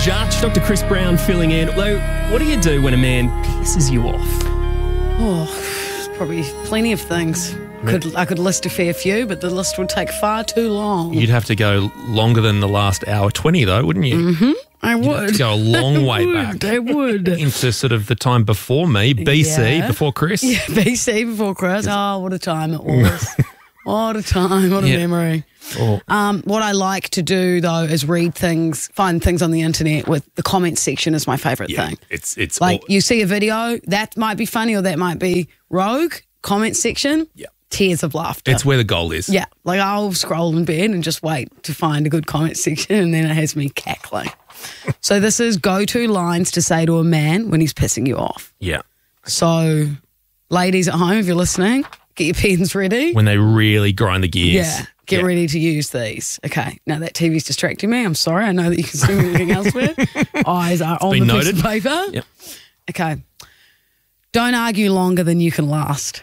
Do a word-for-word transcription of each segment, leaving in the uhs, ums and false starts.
Judge, Doctor Chris Brown filling in. Lou, what do you do when a man pisses you off? Oh, probably plenty of things. Could I could list a fair few, but the list would take far too long. You'd have to go longer than the last hour twenty, though, wouldn't you? Mm-hmm. I You'd would. have to go a long I way would, back. I would. Into sort of the time before me, B C, Yeah. before Chris. Yeah, B C before Chris. Oh, what a time it was. What a time, what a Yeah. memory. Oh. Um, what I like to do, though, is read things, find things on the internet with the comment section is my favourite Yeah, thing. it's it's Like, all- you see a video, that might be funny or that might be rogue, comment section, Yeah. tears of laughter. it's where the goal is. Yeah, like I'll scroll in bed and just wait to find a good comment section, and then it has me cackling. So this is go-to lines to say to a man when he's pissing you off. Yeah. So, ladies at home, if you're listening, get your pens ready. When they really grind the gears. Yeah, get Yeah. ready to use these. Okay, now that T V's distracting me. I'm sorry. I know that you can see me looking elsewhere. Eyes are on the been piece of noted. paper. Yep. Okay. Don't argue longer than you can last.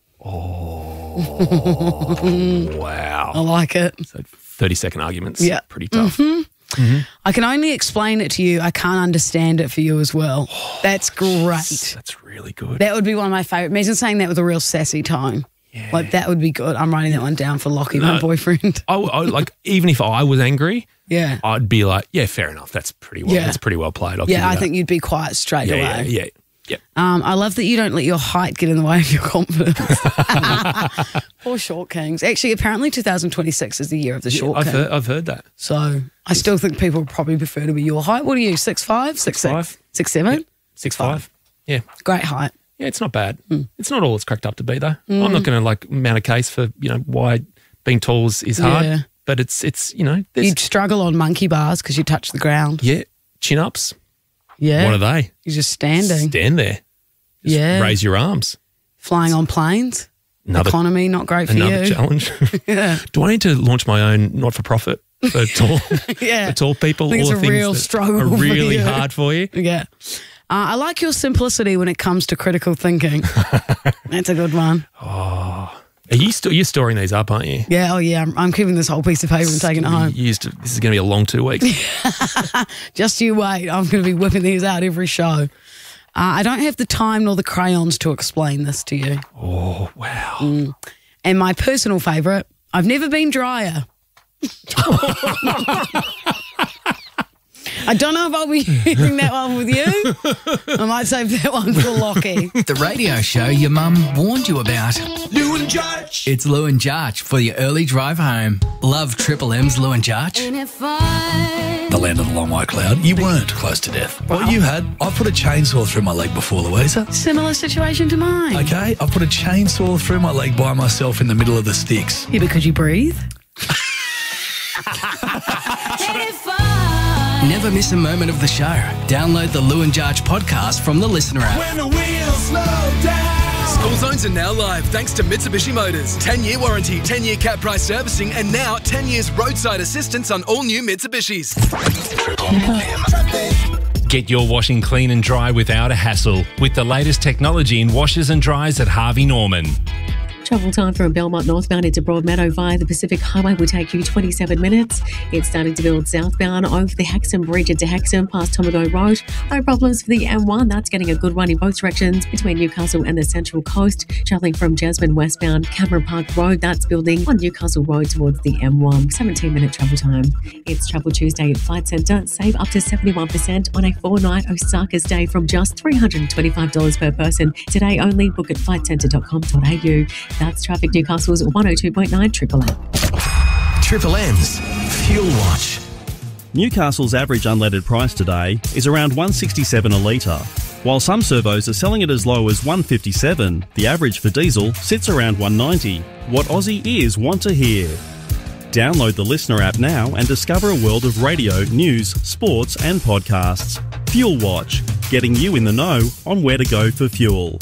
Wow. I like it. So thirty second arguments. Yeah. Pretty tough. I can only explain it to you. I can't understand it for you as well. That's great. That's really good. That would be one of my favourite. Imagine saying that with a real sassy tone. Yeah. Like, that would be good. I'm writing that one down for Lockie, my No. boyfriend. I, I, like, even if I was angry, Yeah. I'd be like, yeah, fair enough. That's pretty well. Yeah. That's pretty well played. I'll give Yeah, you I that. think you'd be quiet straight Yeah, away. yeah, yeah, yeah. Um, I love that you don't let your height get in the way of your confidence. Poor Short Kings. Actually, apparently two thousand twenty-six is the year of the Short I've King. heard, I've heard that. So I still think people would probably prefer to be your height. What are you, six five, six six, five. six seven? Yep. Six five. Yeah. Great height. Yeah, it's not bad. Hmm. It's not all it's cracked up to be, though. I'm not going to like mount a case for you know why being tall is, is hard, Yeah. but it's it's you know there's You'd struggle on monkey bars because you touch the ground. yeah chin ups. Yeah. What are they? You're just standing. Stand there. Just Yeah. Raise your arms. Flying on planes. Another Economy, not great for another you. challenge. Yeah. Do I need to launch my own not for profit for tall Yeah. for tall people? I think it's all a the things real that struggle Are for really you. hard for you. Yeah. Uh, I like your simplicity when it comes to critical thinking. That's a good one. Are you still you're storing these up, aren't you? Yeah, oh yeah, I'm, I'm keeping this whole piece of paper and taking it home. You used to, this is going to be a long two weeks. Just you wait, I'm going to be whipping these out every show. Uh, I don't have the time nor the crayons to explain this to you. Oh wow! And my personal favourite, I've never been drier. I don't know if I'll be using that one with you. I might save that one for Lockie. The radio show your mum warned you about. Lou and Judge. It's Lou and Jarch for your early drive home. Love Triple M's Lou and Jarch. The land of the long white cloud. You weren't close to death. What you had, I put a chainsaw through my leg before, Louisa. Similar situation to mine. Okay, I put a chainsaw through my leg by myself in the middle of the sticks. Yeah, but could you breathe? Never miss a moment of the show. Download the Lou and Jarch podcast from the Listener app. When the wheels slow down. School zones are now live thanks to Mitsubishi Motors. ten year warranty, ten year cap price servicing, and now ten years roadside assistance on all new Mitsubishis. Get your washing clean and dry without a hassle with the latest technology in washers and dryers at Harvey Norman. Travel time from Belmont northbound into Broadmeadow via the Pacific Highway will take you twenty-seven minutes. It's starting to build southbound over the Hexham Bridge into Hexham past Tomago Road. No problems for the M one. That's getting a good run in both directions between Newcastle and the Central Coast. Travelling from Jasmine westbound Cameron Park Road, that's building on Newcastle Road towards the M one. seventeen minute travel time. It's Travel Tuesday at Flight Centre. Save up to seventy-one percent on a four-night Osaka stay from just three hundred twenty-five dollars per person. Today only. Book at flight centre dot com dot a u. That's Traffic Newcastle's one oh two point nine Triple M. Triple M's Fuel Watch. Newcastle's average unleaded price today is around one sixty-seven a litre. While some servos are selling it as low as one fifty-seven, the average for diesel sits around one ninety. What Aussie ears want to hear. Download the Listener app now and discover a world of radio, news, sports and podcasts. Fuel Watch, getting you in the know on where to go for fuel.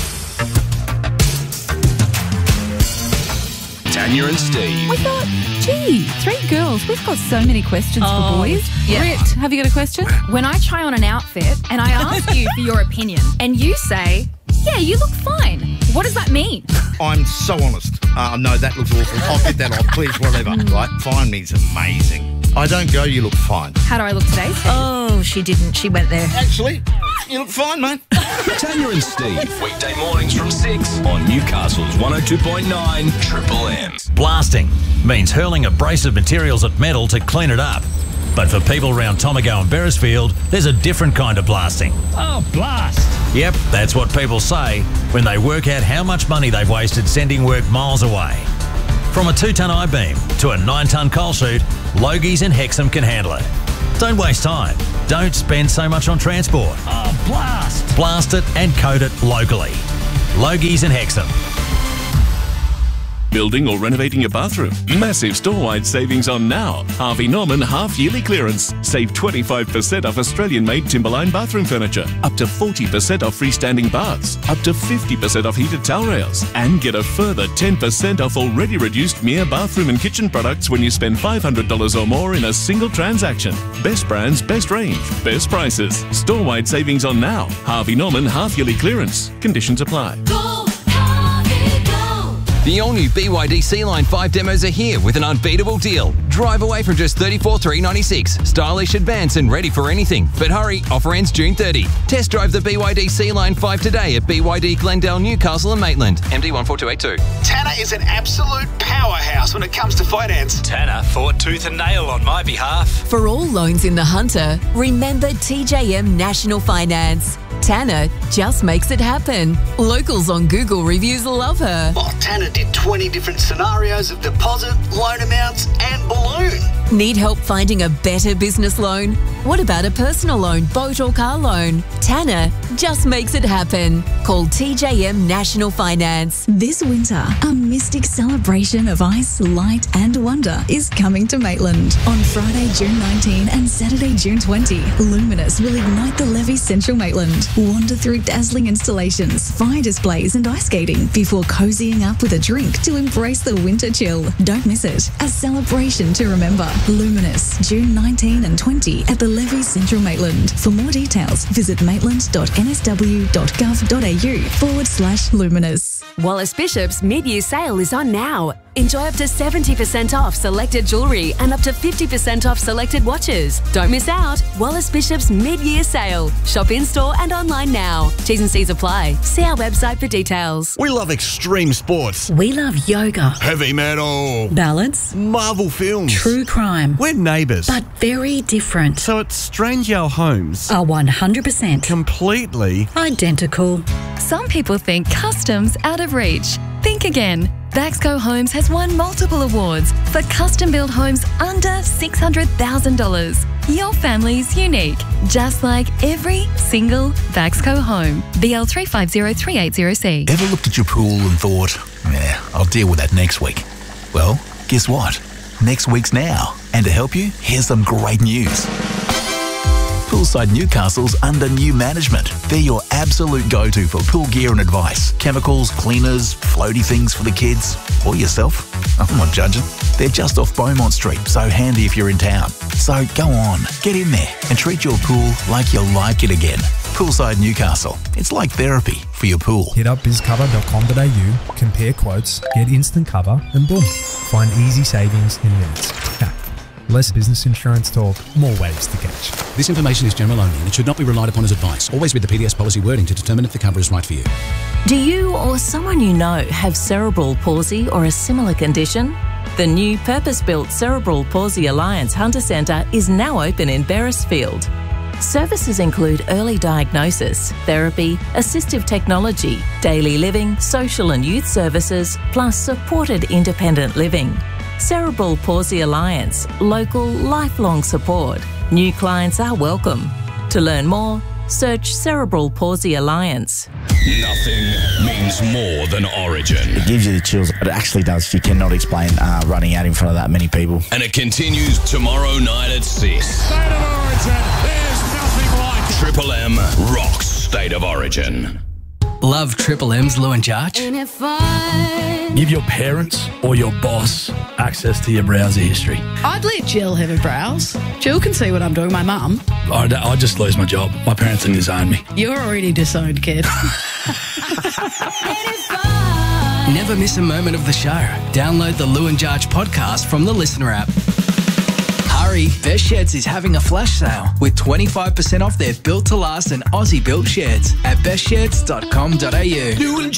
Tanya and Steve. We thought, gee, three girls, we've got so many questions Oh, for boys. yeah. Rit, have you got a question? When I try on an outfit and I ask you for your opinion and you say, yeah, you look fine, what does that mean? I'm so honest. Uh, no, that looks awful. I'll get that off, please, whatever. Right? Fine means amazing. I don't go, you look fine. How do I look today? Oh, she didn't. She went there. Actually, you look fine, mate. Tanya and Steve, weekday mornings from six on Newcastle's one oh two point nine Triple M. Blasting means hurling abrasive materials at metal to clean it up. But for people around Tomago and Beresfield, there's a different kind of blasting. Oh, blast. Yep, that's what people say when they work out how much money they've wasted sending work miles away. From a two-tonne I-beam to a nine-tonne coal chute, Logies and Hexham can handle it. Don't waste time. Don't spend so much on transport. Oh, blast. Blast it and coat it locally. Logies and Hexham. Building or renovating a bathroom? Massive store-wide savings on now. Harvey Norman half-yearly clearance. Save twenty-five percent off Australian-made Timberline bathroom furniture. Up to forty percent off freestanding baths. Up to fifty percent off heated towel rails. And get a further ten percent off already reduced Mere bathroom and kitchen products when you spend five hundred dollars or more in a single transaction. Best brands, best range, best prices. Store-wide savings on now. Harvey Norman half-yearly clearance. Conditions apply. The all-new B Y D C-Line five demos are here with an unbeatable deal. Drive away from just thirty-four thousand three hundred ninety-six dollars. Stylish, advanced and ready for anything. But hurry, offer ends June thirtieth. Test drive the B Y D C-Line five today at B Y D Glendale, Newcastle and Maitland. M D one four two eight two. Tanner is an absolute powerhouse when it comes to finance. Tanner fought tooth and nail on my behalf. For all loans in the Hunter, remember T J M National Finance. Tanner just makes it happen. Locals on Google reviews love her. Oh, Tanner did twenty different scenarios of deposit, loan amounts and balloon. Need help finding a better business loan? What about a personal loan, boat or car loan? Tanner just makes it happen. Call T J M National Finance. This winter, a mystic celebration of ice, light and wonder is coming to Maitland. On Friday, June nineteenth and Saturday, June twentieth, Luminous will ignite the Levy Central Maitland. Wander through dazzling installations, fire displays and ice skating before cozying up with a drink to embrace the winter chill. Don't miss it. A celebration to remember. Luminous, June nineteenth and twentieth at the Levy Central Maitland. For more details, visit maitland.nsw.gov.au forward slash luminous. Wallace Bishop's mid-year sale is on now. Enjoy up to seventy percent off selected jewellery and up to fifty percent off selected watches. Don't miss out. Wallace Bishop's mid-year sale. Shop in-store and online now. T's and C's apply. See our website for details. We love extreme sports. We love yoga. Heavy metal. Ballads. Marvel films. True crime. We're neighbours. But very different. So it's strange our homes are one hundred percent completely identical. Some people think custom's out of reach. Think again. Baxco Homes has won multiple awards for custom-built homes under six hundred thousand dollars. Your family's unique, just like every single Baxco home. B L three five zero three eight zero C. Ever looked at your pool and thought, yeah, I'll deal with that next week? Well, guess what? Next week's now. And to help you, here's some great news. Poolside Newcastle's under new management. They're your absolute go-to for pool gear and advice. Chemicals, cleaners, floaty things for the kids, or yourself. I'm not judging. They're just off Beaumont Street, so handy if you're in town. So go on, get in there and treat your pool like you like it again. Poolside Newcastle. It's like therapy for your pool. Hit up biz cover dot com dot a u, compare quotes, get instant cover, and boom, find easy savings in minutes. Nah, less business insurance talk, more waves to catch. This information is general only and it should not be relied upon as advice. Always read the P D S policy wording to determine if the cover is right for you. Do you or someone you know have cerebral palsy or a similar condition? The new purpose-built Cerebral Palsy Alliance Hunter Centre is now open in Beresfield. Services include early diagnosis, therapy, assistive technology, daily living, social and youth services, plus supported independent living. Cerebral Palsy Alliance, local, lifelong support. New clients are welcome. To learn more, search Cerebral Palsy Alliance. Nothing means more than Origin. It gives you the chills. It actually does. You cannot explain uh, running out in front of that many people. And it continues tomorrow night at six. State of Origin, there's nothing like it. Triple M rocks State of Origin. Love Triple M's Lou and Jarch? Give your parents or your boss access to your browser history. I'd let Jill have a browse. Jill can see what I'm doing, my mum. I'd, I'd just lose my job. My parents would disown me. You're already disowned, kid. Never miss a moment of the show. Download the Lou and Jarch podcast from the Listener app. Hurry, Best Sheds is having a flash sale with twenty-five percent off their built to last and Aussie built sheds at best sheds dot com dot a u. New and